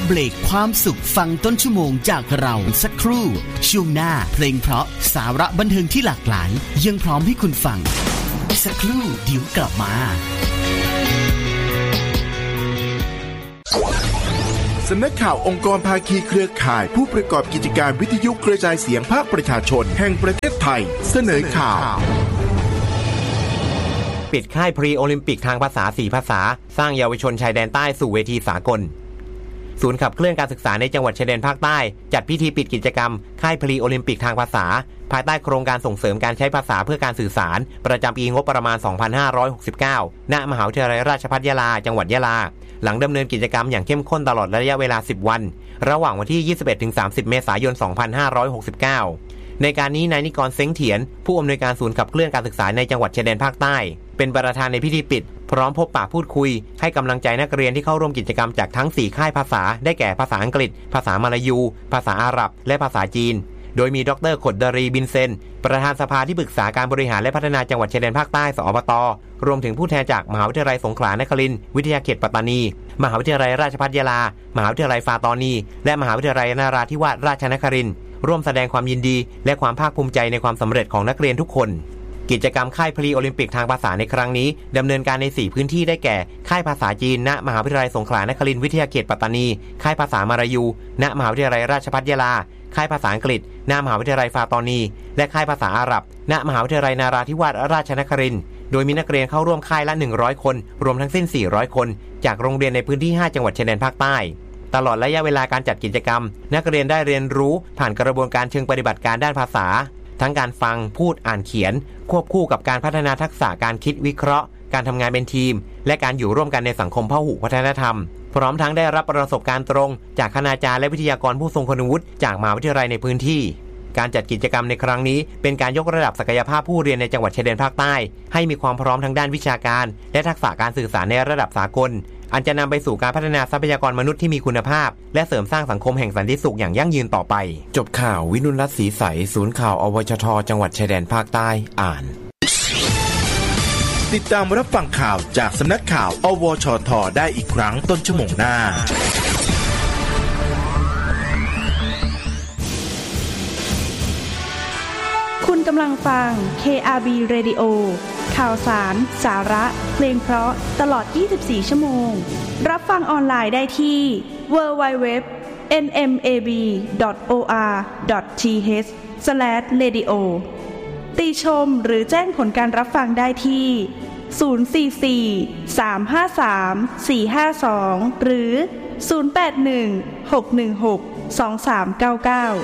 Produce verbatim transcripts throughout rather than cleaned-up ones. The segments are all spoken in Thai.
เบรกความสุขฟังต้นชั่วโมงจากเราสักครู่ช่วงหน้าเพลงเพราะสาระบันเทิงที่หลากหลายยังพร้อมให้คุณฟังสักครู่เดี๋ยวกลับมาสำนักข่าวองค์กรภาคีเครือข่ายผู้ประกอบกิจการวิทยุกระจายเสียงภาคประชาชนแห่งประเทศไทยเสนอข่าวปิดค่ายพรีโอลิมปิกทางภาษาสี่ภาษาสร้างเยาวชนชายแดนใต้สู่เวทีสากลศูนย์ขับเคลื่อนการศึกษาในจังหวัดชายแดนภาคใต้จัดพิธีปิดกิจกรรมค่ายพรีโอลิมปิกทางภาษาภายใต้โครงการส่งเสริมการใช้ภาษาเพื่อการสื่อสารประจำปีงบประมาณสองพันห้าร้อยหกสิบเก้าณมหาวิทยาลัยราชภัฏยะลาจังหวัดยะลาหลังดำเนินกิจกรรมอย่างเข้มข้นตลอดระยะเวลาสิบวันระหว่างวันที่ ยี่สิบเอ็ดถึงสามสิบ เมษายน สองพันห้าร้อยหกสิบเก้าในการนี้นายนิกรเซ้งเถียนผู้อำนวยการศูนย์ขับเคลื่อนการศึกษาในจังหวัดชายแดนภาคใต้เป็นประธานในพิธีปิดพร้อมพบปะพูดคุยให้กำลังใจนักเรียนที่เข้าร่วมกิจกรรมจากทั้งสี่ค่ายภาษาได้แก่ภาษาอังกฤษภาษามลายูภาษาอาหรับและภาษาจีนโดยมีดร.ขดดรีบินเซนประธานสภาที่ปรึกษาการบริหารและพัฒนาจังหวัดชายแดนภาคใต้สอบต.รวมถึงผู้แทนจากมหาวิทยาลัยสงขลานครินทร์วิทยาเขตปัตตานีมหาวิทยาลัยราชภัฏยะลามหาวิทยาลัยฟาตอนีและมหาวิทยาลัยนราธิวาสราชนครินทร์ร่วมแสดงความยินดีและความภาคภูมิใจในความสำเร็จของนักเรียนทุกคนกิจกรรมค่ายพรีโอลิมปิกทางภาษาในครั้งนี้ดำเนินการในสี่พื้นที่ได้แก่ค่ายภาษาจีนณมหาวิทยาลัยสงขลานครินทร์วิทยาเขตปัตตานีค่ายภาษามลายูณมหาวิทยาลัยราชภัฏยะลาค่ายภาษาอังกฤษณมหาวิทยาลัยฟาตอนีและค่ายภาษาอาหรับณมหาวิทยาลัยนาราธิวาสราชนครินทร์โดยมีนักเรียนเข้าร่วมค่ายละหนึ่งร้อยคนรวมทั้งสิ้นสี่ร้อยคนจากโรงเรียนในพื้นที่ห้าจังหวัดชายแดนภาคใต้ตลอดระยะเวลาการจัดกิจกรรมนักเรียนได้เรียนรู้ผ่านกระบวนการเชิงปฏิบัติการด้านภาษาทั้งการฟังพูดอ่านเขียนควบคู่กับการพัฒนาทักษะการคิดวิเคราะห์การทำงานเป็นทีมและการอยู่ร่วมกันในสังคมพหุวัฒนธรรมพร้อมทั้งได้รับประสบการณ์ตรงจากคณาจารย์และวิทยากรผู้ทรงคุณวุฒิจากมหาวิทยาลัยในพื้นที่การจัดกิจกรรมในครั้งนี้เป็นการยกระดับศักยภาพผู้เรียนในจังหวัดชายแดนภาคใต้ให้มีความพร้อมทางด้านวิชาการและทักษะการสื่อสารในระดับสากลอันจะนำไปสู่การพัฒนาทรัพยากรมนุษย์ที่มีคุณภาพและเสริมสร้างสังคมแห่งสันติสุขอย่างยั่งยืนต่อไปจบข่าววินุรัตน์ศรีใสศูนย์ข่าวอวชทจังหวัดชายแดนภาคใต้อ่านติดตามรับฟังข่าวจากสำนักข่าวอวชทได้อีกครั้งต้นชั่วโมงหน้าคุณกำลังฟัง เค อาร์ บี Radio ข่าวสารสาระเพลงเพราะตลอดยี่สิบสี่ชั่วโมงรับฟังออนไลน์ได้ที่ ดับเบิลยู ดับเบิลยู ดับเบิลยู ดอท เอ็น เอ็ม เอ บี ดอท โอ อาร์ ดอท ที เอช สแลช เรดิโอ ติชมหรือแจ้งผลการรับฟังได้ที่ศูนย์ สี่ สี่ สาม ห้า สาม สี่ ห้า สองหรือศูนย์ แปด หนึ่ง หก หนึ่ง หก สอง สาม เก้า เก้า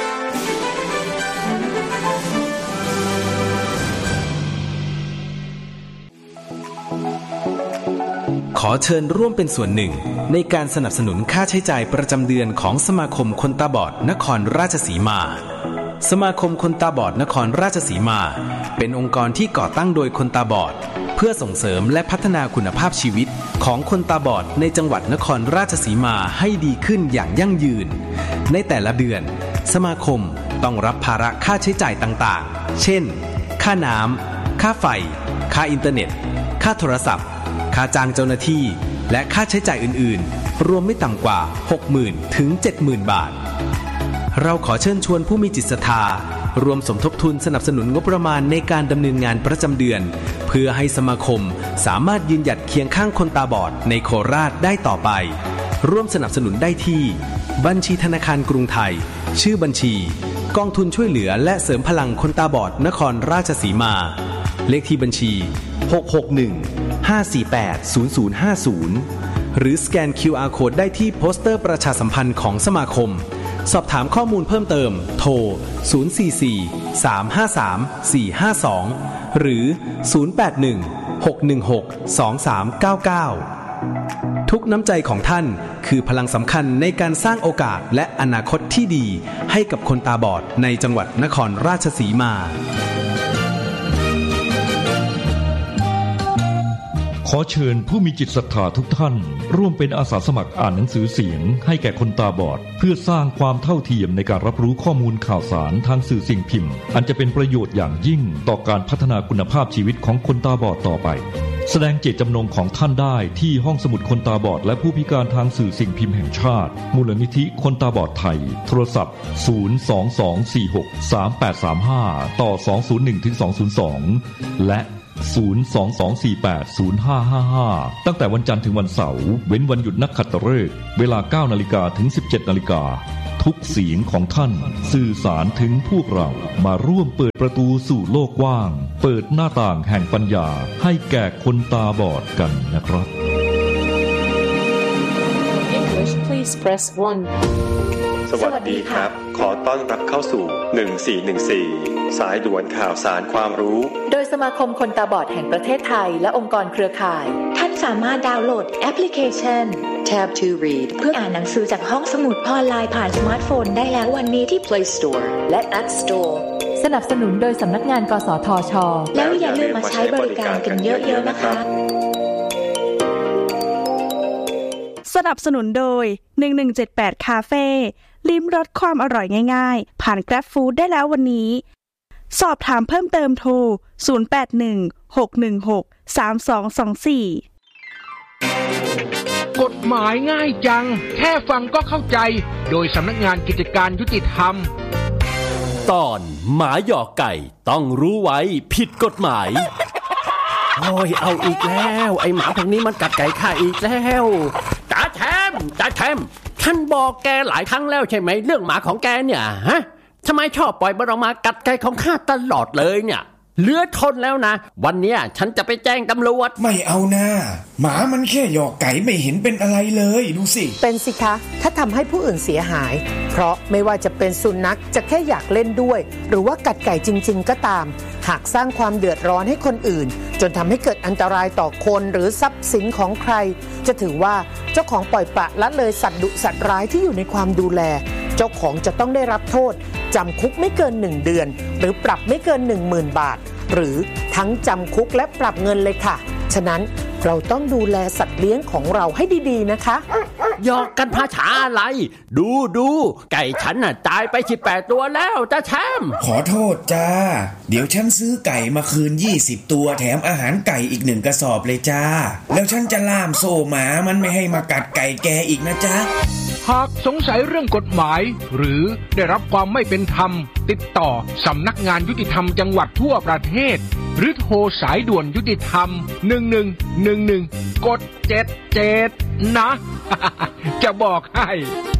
ขอเชิญร่วมเป็นส่วนหนึ่งในการสนับสนุนค่าใช้จ่ายประจำเดือนของสมาคมคนตาบอดนครราชสีมาสมาคมคนตาบอดนครราชสีมาเป็นองค์กรที่ก่อตั้งโดยคนตาบอดเพื่อส่งเสริมและพัฒนาคุณภาพชีวิตของคนตาบอดในจังหวัดนครราชสีมาให้ดีขึ้นอย่างยั่งยืนในแต่ละเดือนสมาคมต้องรับภาระค่าใช้จ่ายต่างๆเช่นค่าน้ำค่าไฟค่าอินเทอร์เน็ตค่าโทรศัพท์ค่าจ้างเจ้าหน้าที่และค่าใช้จ่ายอื่นๆรวมไม่ต่ำกว่า หกหมื่น ถึง เจ็ดหมื่น บาทเราขอเชิญชวนผู้มีจิตศรัทธารวมสมทบทุนสนับสนุนงบประมาณในการดำเนินงานประจำเดือนเพื่อให้สมาคมสามารถยืนหยัดเคียงข้างคนตาบอดในโคราชได้ต่อไปร่วมสนับสนุนได้ที่บัญชีธนาคารกรุงไทยชื่อบัญชีกองทุนช่วยเหลือและเสริมพลังคนตาบอดนครราชสีมาเลขที่บัญชีหก หก หนึ่ง ห้า สี่ แปด ศูนย์ ศูนย์ ห้า ศูนย์หรือสแกน คิว อาร์ Code ได้ที่โปสเตอร์ประชาสัมพันธ์ของสมาคมสอบถามข้อมูลเพิ่มเติมโทรศูนย์ สี่ สี่ สาม ห้า สาม สี่ ห้า สองหรือศูนย์ แปด หนึ่ง หก หนึ่ง หก สอง สาม เก้า เก้าทุกน้ำใจของท่านคือพลังสำคัญในการสร้างโอกาสและอนาคตที่ดีให้กับคนตาบอดในจังหวัดนครราชสีมาขอเชิญผู้มีจิตศรัทธาทุกท่านร่วมเป็นอาสาสมัครอ่านหนังสือเสียงให้แก่คนตาบอดเพื่อสร้างความเท่าเทียมในการรับรู้ข้อมูลข่าวสารทางสื่อสิ่งพิมพ์อันจะเป็นประโยชน์อย่างยิ่งต่อการพัฒนาคุณภาพชีวิตของคนตาบอดต่อไปแสดงเจตจำนงของท่านได้ที่ห้องสมุดคนตาบอดและผู้พิการทางสื่อสิ่งพิมพ์แห่งชาติมูลนิธิคนตาบอดไทยโทรศัพท์ศูนย์ สอง สอง สี่ หก สาม แปด สาม ห้าต่อสองศูนย์หนึ่งถึงสองศูนย์สองและศูนย์ สอง สอง สี่ แปด ศูนย์ ห้า ห้า ห้าตั้งแต่วันจันทร์ถึงวันเสาร์เว้นวันหยุดนักขัตฤกษ์เวลา เก้านาฬิกา ถึง สิบเจ็ดนาฬิกาทุกเสียงของท่านสื่อสารถึงพวกเรามาร่วมเปิดประตูสู่โลกกว้างเปิดหน้าต่างแห่งปัญญาให้แก่คนตาบอดกันนะครับ English please press one สวัสดีครับขอต้อนรับเข้าสู่หนึ่งสี่หนึ่งสี่สายด่วนข่าวสารความรู้โดยสมาคมคนตาบอดแห่งประเทศไทยและองค์กรเครือข่ายท่านสามารถดาวน์โหลดแอปพลิเคชัน Tab to Read เพื่ออ่านหนังสือจากห้องสมุดออนไลน์ผ่านสมาร์ทโฟนได้แล้ววันนี้ที่ Play Store และ App Store สนับสนุนโดยสำนักงานกสทช.แล้วอย่าลืมมาใช้บริการกันเยอะๆนะคะสนับสนุนโดยหนึ่งหนึ่งเจ็ดแปดคาเฟ่ลิ้มรสความอร่อยง่ายๆผ่าน Grab Food ได้แล้ววันนี้สอบถามเพิ่มเติมโทรศูนย์ แปด หนึ่ง หก หนึ่ง หก สาม สอง สอง สี่กฎหมายง่ายจังแค่ฟังก็เข้าใจโดยสำนักงานกิจการยุติธรรมตอนหมาหยอกไก่ต้องรู้ไว้ผิดกฎหมายโอ้ยเอาอีกแล้วไอ้หมาพวกนี้มันกัดไก่ข้าอีกแล้วตาแชมตาแชมฉันบอกแกหลายครั้งแล้วใช่ไหมเรื่องหมาของแกเนี่ยฮะทำไมชอบปล่อยมันออกมากัดไก่ของข้าตลอดเลยเนี่ยเหลือทนแล้วนะวันเนี้ยฉันจะไปแจ้งตำรวจไม่เอานะหมามันแค่หยอกไก่ไม่เห็นเป็นอะไรเลยดูสิเป็นสิคะถ้าทำให้ผู้อื่นเสียหายเพราะไม่ว่าจะเป็นสุนัขจะแค่อยากเล่นด้วยหรือว่ากัดไก่จริงๆก็ตามหากสร้างความเดือดร้อนให้คนอื่นจนทำให้เกิดอันตรายต่อคนหรือทรัพย์สินของใครจะถือว่าเจ้าของปล่อยปละละเลยสัตว์ดุสัตว์ร้ายที่อยู่ในความดูแลเจ้าของจะต้องได้รับโทษจำคุกไม่เกินหนึ่งเดือนหรือปรับไม่เกิน หนึ่งหมื่น บาทหรือทั้งจำคุกและปรับเงินเลยค่ะฉะนั้นเราต้องดูแลสัตว์เลี้ยงของเราให้ดีๆนะคะหยอกกันภาษาอะไรดูดูไก่ฉันน่ะตายไปสิบแปดตัวแล้วจ้าแชมขอโทษจ้าเดี๋ยวฉันซื้อไก่มาคืนยี่สิบตัวแถมอาหารไก่อีกหนึ่งกระสอบเลยจ้าแล้วฉันจะล่ามโซ่หมามันไม่ให้มากัดไก่แกอีกนะจ๊ะหากสงสัยเรื่องกฎหมายหรือได้รับความไม่เป็นธรรมติดต่อสำนักงานยุติธรรมจังหวัดทั่วประเทศหรือโทรสายด่วนยุติธรรมหนึ่งหนึ่งหนึ่งหนึ่งกดเจ็ดเจ็ดนะ จะบอกให้